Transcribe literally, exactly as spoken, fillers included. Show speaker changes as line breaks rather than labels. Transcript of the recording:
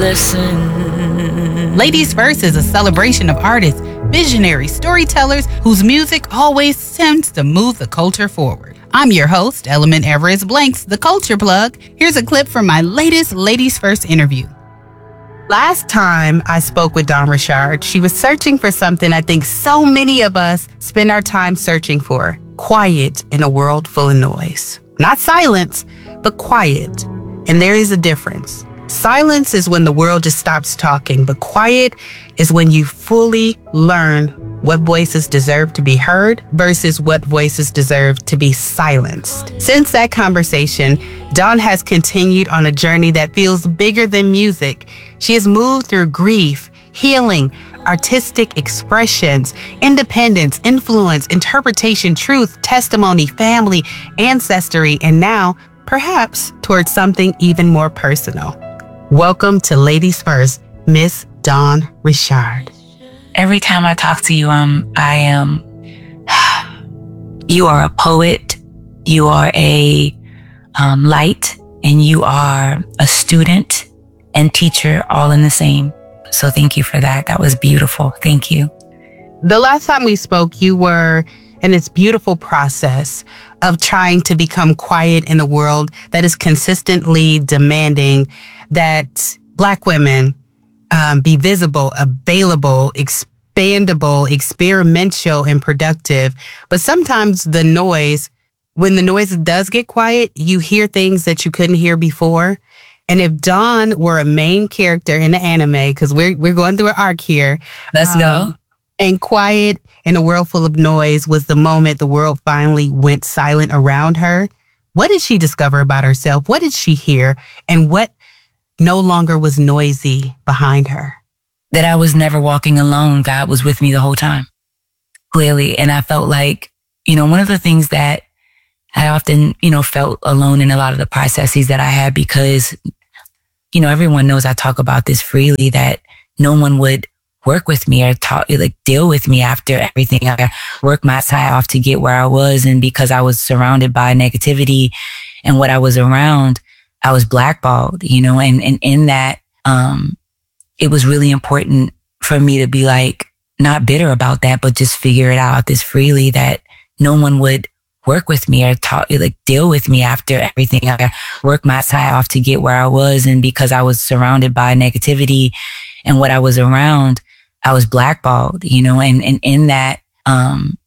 listen. Ladies First is a celebration of artists, visionary storytellers whose music always seems to move the culture forward. I'm your host, Element Everest Blanks, the Culture Plug. Here's a clip from my latest Ladies First interview. Last time I spoke with Dawn Richard, she was searching for something I think so many of us spend our time searching for: quiet in a world full of noise. Not silence, but quiet. And there is a difference. Silence is when the world just stops talking, but quiet is when you fully learn what voices deserve to be heard versus what voices deserve to be silenced. Since that conversation, Dawn has continued on a journey that feels bigger than music. She has moved through grief, healing, artistic expressions, independence, influence, interpretation, truth, testimony, family, ancestry, and now, perhaps, towards something even more personal. Welcome to Ladies First, Miss Dawn Richard.
Every time I talk to you, um, I am, you are a poet, you are a um, light, and you are a student and teacher all in the same. So thank you for that. That was beautiful. Thank you.
The last time we spoke, you were in this beautiful process of trying to become quiet in a world that is consistently demanding that Black women um, be visible, available, expandable, experimental, and productive. But sometimes the noise, when the noise does get quiet, you hear things that you couldn't hear before. And if Dawn were a main character in the anime, because we're we're going through an arc here.
Let's um, go.
And quiet in a world full of noise was the moment the world finally went silent around her. What did she discover about herself? What did she hear? And what no longer was noisy behind her?
That I was never walking alone. God was with me the whole time, clearly. And I felt like, you know, one of the things that I often, you know, felt alone in a lot of the processes that I had, because, you know, everyone knows I talk about this freely, that no one would work with me or talk, like deal with me after everything. I worked my side off to get where I was. And because I was surrounded by negativity and what I was around, I was blackballed, you know, and, and in that, um, it was really important for me to be like, not bitter about that, but just figure it out this freely, that no one would work with me or talk, like deal with me after everything. I worked my side off to get where I was. And because I was surrounded by negativity and what I was around, I was blackballed, you know, and, and in that, um,